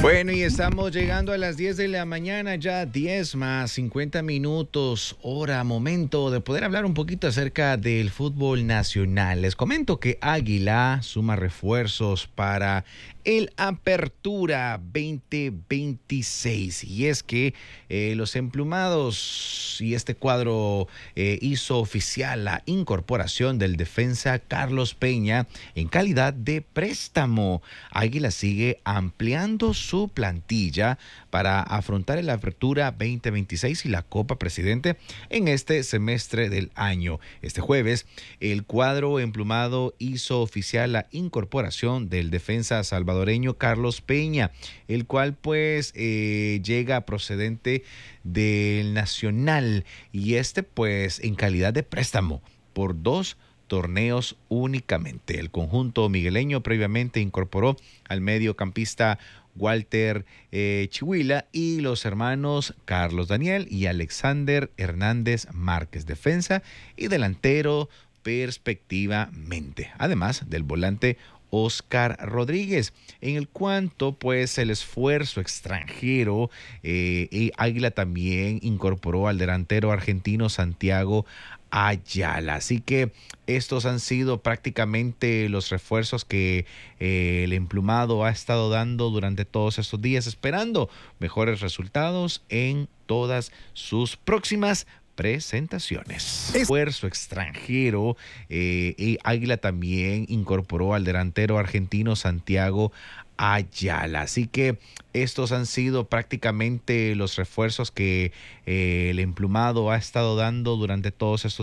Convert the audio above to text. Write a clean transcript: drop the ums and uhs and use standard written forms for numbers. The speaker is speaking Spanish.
Bueno, y estamos llegando a las 10 de la mañana, ya 10 más 50 minutos, hora, momento de poder hablar un poquito acerca del fútbol nacional. Les comento que Águila suma refuerzos para el Apertura 2026. Y es que los emplumados y este cuadro hizo oficial la incorporación del defensa Carlos Peña en calidad de préstamo. Águila sigue ampliando su plantilla para afrontar el Apertura 2026 y la Copa Presidente en este semestre del año. Este jueves, el cuadro emplumado hizo oficial la incorporación del defensa salvadoreño Carlos Peña, el cual pues llega procedente del Nacional, y pues en calidad de préstamo por 2 torneos únicamente. El conjunto migueleño previamente incorporó al mediocampista Walter Chihuila y los hermanos Carlos Daniel y Alexander Hernández Márquez, defensa y delantero respectivamente, además del volante Oscar Rodríguez. En el cuanto pues el esfuerzo extranjero, Águila también incorporó al delantero argentino Santiago Ayala. Así que estos han sido prácticamente los refuerzos que el emplumado ha estado dando durante todos estos días, esperando mejores resultados en todas sus próximas presentaciones. Esfuerzo extranjero, Águila también incorporó al delantero argentino Santiago Ayala. Así que estos han sido prácticamente los refuerzos que el emplumado ha estado dando durante todos estos